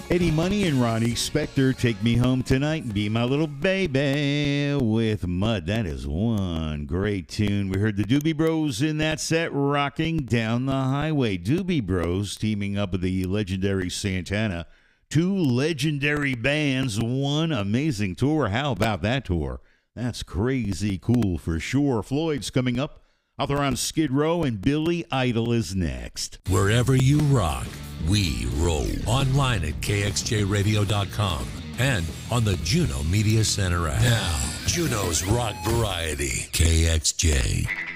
Eddie Money and Ronnie Spector, Take Me Home Tonight and Be My Little Baby with Mud. That is one great tune. We heard the Doobie Bros in that set, Rocking Down the Highway. Doobie Bros teaming up with the legendary Santana. Two legendary bands, one amazing tour. How about that tour? That's crazy cool for sure. Floyd's coming up. Out there on Skid Row, and Billy Idol is next. Wherever you rock, we roll. Online at kxjradio.com and on the Juno Media Center app. Now, Juno's Rock Variety, KXJ.